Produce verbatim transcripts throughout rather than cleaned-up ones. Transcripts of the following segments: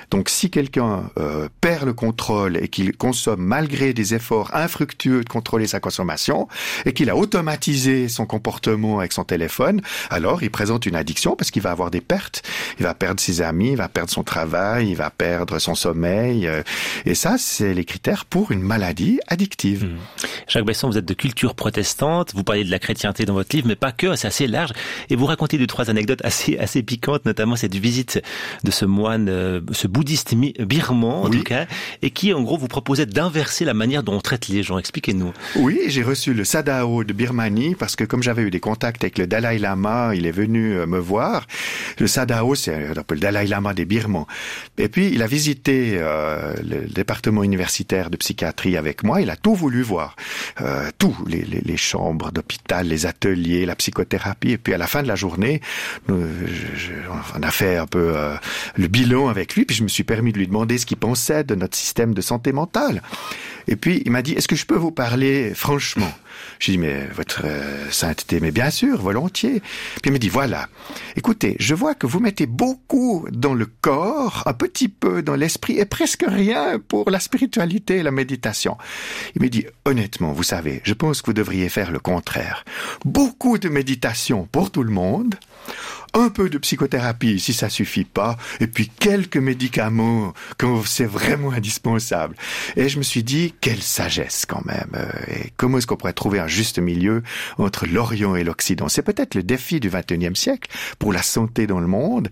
Donc si quelqu'un euh, perd le contrôle et qu'il consomme malgré des efforts infructueux de contrôler sa consommation et qu'il a automatisé son comportement avec son téléphone, alors il présente une addiction parce qu'il va avoir des pertes. Il va perdre ses amis, il va perdre son travail, il va perdre son sommeil. Euh, et ça, c'est les critères pour une maladie addictive. Mmh. Jacques Besson, vous êtes de culture protestante. Vous parlez de la chrétienté dans votre livre, mais pas que, c'est assez large. Et vous racontez deux, trois anecdotes assez, assez piquantes, notamment cette visite de ce moine, euh, ce bouddhiste birman, en oui. tout cas, et qui, en gros, vous proposait d'inverser la manière dont on traite les gens. Expliquez-nous. Oui, j'ai reçu le Sadao de Birmanie parce que comme j'avais eu des contacts avec le Dalai Lama, il est venu me voir. Le Sadao, c'est un peu le Dalai Lama des Birmans. Et puis, il a visité euh, le département universitaire de psychiatrie avec moi. Il a tout voulu voir. Euh, tout, les, les, les chambres d'hôpital, les ateliers, la psychothérapie. Et puis, à la fin de la journée, nous, je, je, on a fait un peu euh, le bilan avec lui. Puis, je me suis permis de lui demander ce qu'il pensait de notre système de santé mentale. Et puis, il m'a dit, est-ce que je peux vous parler franchement? J'ai dit, mais votre euh, sainteté, mais bien sûr, volontiers. Puis il me dit, voilà, écoutez, je vois que vous mettez beaucoup dans le corps, un petit peu dans l'esprit, et presque rien pour la spiritualité et la méditation. Il me dit, honnêtement, vous savez, je pense que vous devriez faire le contraire. Beaucoup de méditation pour tout le monde, un peu de psychothérapie si ça suffit pas, et puis quelques médicaments quand c'est vraiment indispensable. Et je me suis dit, quelle sagesse quand même. Et comment est-ce qu'on pourrait trouver un juste milieu entre l'Orient et l'Occident? C'est peut-être le défi du vingt et unième siècle pour la santé dans le monde.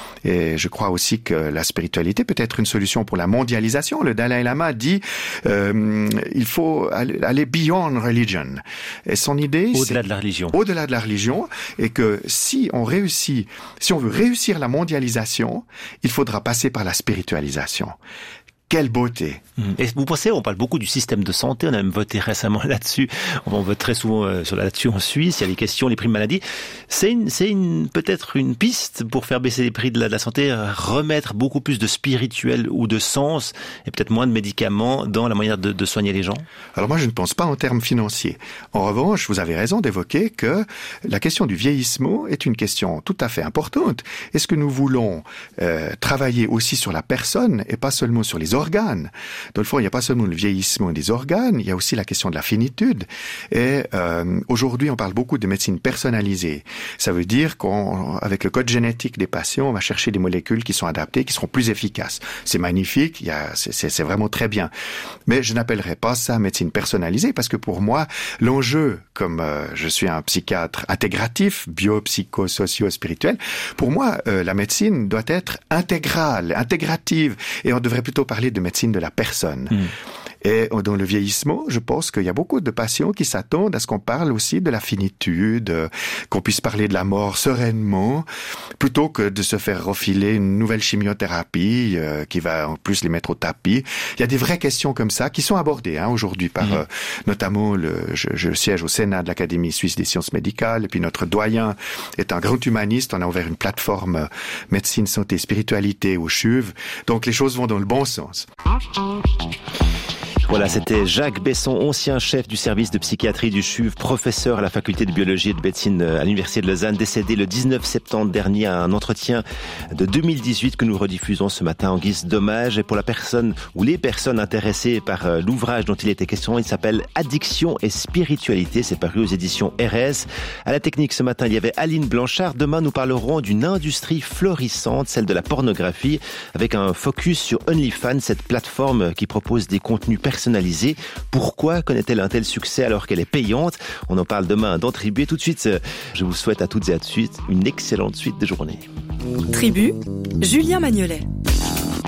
Et je crois aussi que la spiritualité peut être une solution pour la mondialisation. Le Dalai Lama dit euh, il faut aller beyond religion. Et son idée, au-delà c'est de la religion. Au-delà de la religion, et que si on réussit, si on veut réussir la mondialisation, il faudra passer par la spiritualisation. Quelle beauté! Et vous pensez, on parle beaucoup du système de santé, on a même voté récemment là-dessus, on vote très souvent euh, sur là-dessus en Suisse, il y a les questions, les primes maladie. C'est une, c'est une, peut-être une piste pour faire baisser les prix de la, de la santé, remettre beaucoup plus de spirituel ou de sens et peut-être moins de médicaments dans la manière de, de soigner les gens? Alors moi, je ne pense pas en termes financiers. En revanche, vous avez raison d'évoquer que la question du vieillissement est une question tout à fait importante. Est-ce que nous voulons euh, travailler aussi sur la personne et pas seulement sur les organes? Dans le fond, il n'y a pas seulement le vieillissement des organes, il y a aussi la question de la finitude. Et euh, aujourd'hui, on parle beaucoup de médecine personnalisée. Ça veut dire qu'avec le code génétique des patients, on va chercher des molécules qui sont adaptées, qui seront plus efficaces. C'est magnifique, il y a, c'est, c'est, c'est vraiment très bien. Mais je n'appellerais pas ça médecine personnalisée parce que pour moi, l'enjeu, comme euh, je suis un psychiatre intégratif, bio, psycho, socio, spirituel, pour moi, euh, la médecine doit être intégrale, intégrative. Et on devrait plutôt parler de médecine de la personne. Mmh. Et dans le vieillissement, je pense qu'il y a beaucoup de patients qui s'attendent à ce qu'on parle aussi de la finitude, qu'on puisse parler de la mort sereinement, plutôt que de se faire refiler une nouvelle chimiothérapie euh, qui va en plus les mettre au tapis. Il y a des vraies questions comme ça qui sont abordées hein, aujourd'hui par mmh. euh, notamment le je, je siège au Sénat de l'Académie suisse des sciences médicales et puis notre doyen est un grand humaniste. On a ouvert une plateforme euh, médecine, santé, spiritualité au C H U V. Donc les choses vont dans le bon sens. Voilà, c'était Jacques Besson, ancien chef du service de psychiatrie du C H U V, professeur à la faculté de biologie et de médecine à l'université de Lausanne, décédé le dix-neuf septembre dernier à un entretien de deux mille dix-huit que nous rediffusons ce matin en guise d'hommage. Et pour la personne ou les personnes intéressées par l'ouvrage dont il était question, il s'appelle Addiction et spiritualité. C'est paru aux éditions R S. À la technique ce matin, il y avait Aline Blanchard. Demain, nous parlerons d'une industrie florissante, celle de la pornographie, avec un focus sur OnlyFans, cette plateforme qui propose des contenus personnalisés. Personnalisée. Pourquoi connaît-elle un tel succès alors qu'elle est payante? On en parle demain dans Tribu. Tout de suite, je vous souhaite à toutes et à tous une excellente suite de journée. Tribu, Julien Magnolet.